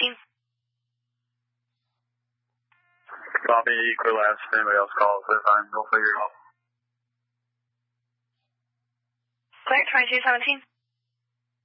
2217. Copy, clear last. If anybody else calls, they're fine. We'll figure it out. Clear, 2217.